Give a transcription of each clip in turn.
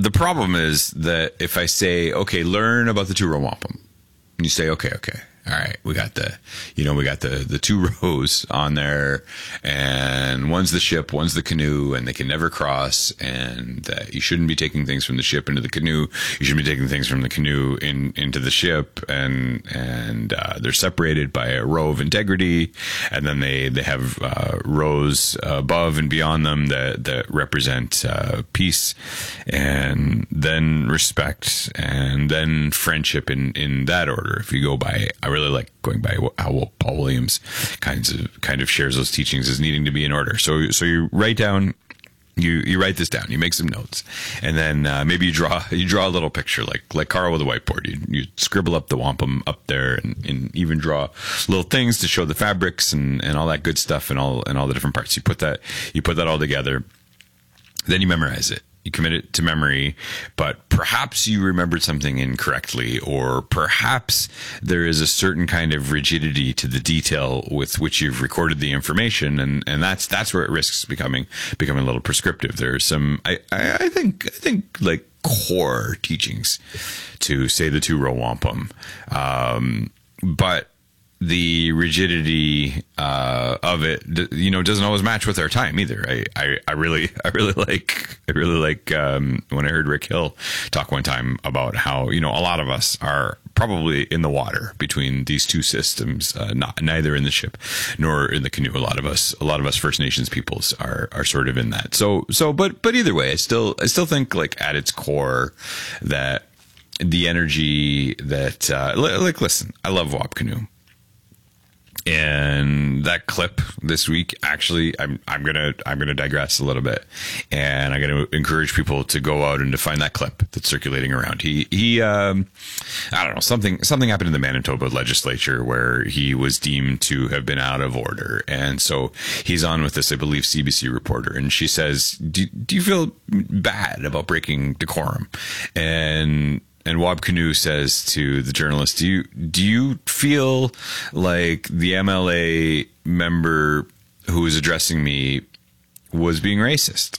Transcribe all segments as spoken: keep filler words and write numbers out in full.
the problem is that if I say, okay, learn about the two row wampum, and you say, okay, okay. All right, we got the, you know, we got the, the two rows on there, and one's the ship, one's the canoe, and they can never cross, and uh, you shouldn't be taking things from the ship into the canoe. You shouldn't be taking things from the canoe in into the ship, and and uh, they're separated by a row of integrity, and then they they have uh, rows above and beyond them that that represent uh, peace, and then respect, and then friendship in in that order. If you go by, I really like going by how Paul Williams kinds of kind of shares those teachings as needing to be in order. So so you write down, you you write this down, you make some notes, and then uh, maybe you draw you draw a little picture like like Carl with a whiteboard. You you scribble up the wampum up there, and, and even draw little things to show the fabrics and, and all that good stuff and all and all the different parts. You put that you put that all together, then you memorize it. You commit it to memory, but perhaps you remembered something incorrectly, or perhaps there is a certain kind of rigidity to the detail with which you've recorded the information, and, and that's that's where it risks becoming becoming a little prescriptive. There's some, I, I, I think, I think like core teachings to say the two row wampum, um, but the rigidity uh, of it, you know, doesn't always match with our time either. I, I, I really, I really like, I really like um, when I heard Rick Hill talk one time about how, you know, a lot of us are probably in the water between these two systems, uh, not neither in the ship nor in the canoe. A lot of us, a lot of us First Nations peoples are are sort of in that. So, so, but, but either way, I still, I still think like at its core that the energy that, uh, like, listen, I love W A P Canoe. And that clip this week, actually, I'm I'm gonna I'm gonna digress a little bit, and I'm gonna encourage people to go out and to find that clip that's circulating around. He he, um, I don't know, something something happened in the Manitoba legislature where he was deemed to have been out of order, and so he's on with this, I believe, C B C reporter, and she says, "Do do you feel bad about breaking decorum?" And And W A P Canoe says to the journalist, do you, do you feel like the M L A member who was addressing me was being racist?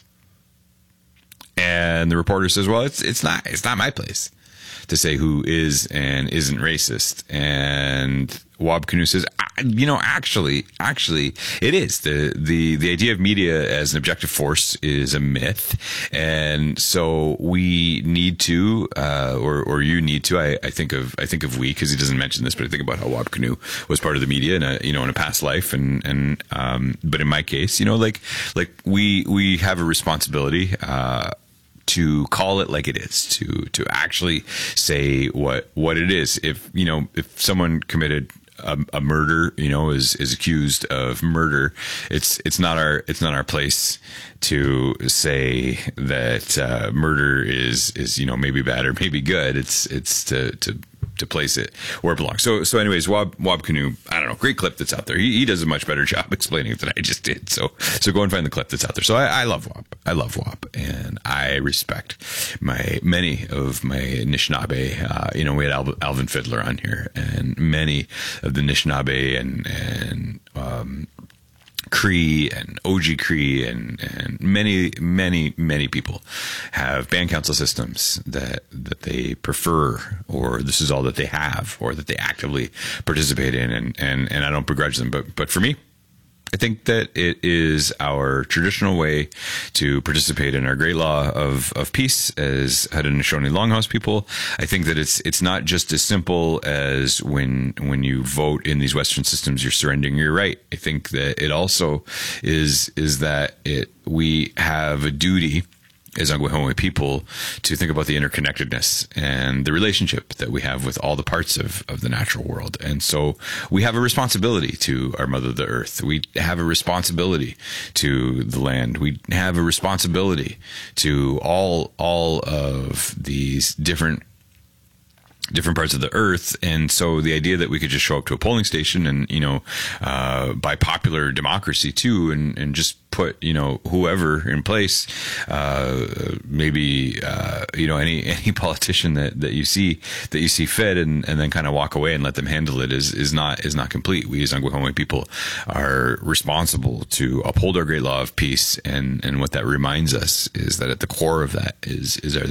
And the reporter says, well, it's, it's not, it's not my place to say who is and isn't racist. And W A P Canoe says, you know, actually, actually, it is. The, the, the idea of media as an objective force is a myth. And so we need to, uh, or, or you need to, I, I think of, I think of we, cause he doesn't mention this, but I think about how W A P Canoe was part of the media in a, you know, in a past life. And, and, um, but in my case, you know, like, like we, we have a responsibility, uh, to call it like it is, to, to actually say what, what it is. If, you know, if someone committed a, a murder, you know, is, is accused of murder, it's, it's not our, it's not our place to say that, uh, murder is, is, you know, maybe bad or maybe good. It's, it's to, to, to place it where it belongs. So, so anyways, W A P, W A P Canoe, I don't know, great clip that's out there. He, he does a much better job explaining it than I just did. So, so go and find the clip that's out there. So I, I love W A P. I love W A P, and I respect my, many of my Anishinaabe, uh, you know, we had Al, Alvin Fiddler on here, and many of the Anishinaabe and, and, um, Cree and O G Cree and, and many, many, many people have band council systems that, that they prefer, or this is all that they have, or that they actively participate in. And, and, and I don't begrudge them, but, but for me, I think that it is our traditional way to participate in our great law of, of peace as Haudenosaunee Longhouse people. I think that it's it's not just as simple as when when you vote in these Western systems, you're surrendering your right. I think that it also is is that it we have a duty as Ongwehome people to think about the interconnectedness and the relationship that we have with all the parts of, of the natural world. And so we have a responsibility to our mother, the earth. We have a responsibility to the land. We have a responsibility to all, all of these different different parts of the earth. And so the idea that we could just show up to a polling station and, you know, uh, by popular democracy too, and, and just put, you know, whoever in place, uh, maybe, uh, you know, any, any politician that, that you see, that you see fit, and, and then kind of walk away and let them handle it is, is not, is not complete. We as Ongwehome people are responsible to uphold our great law of peace. And, and what that reminds us is that at the core of that is, is our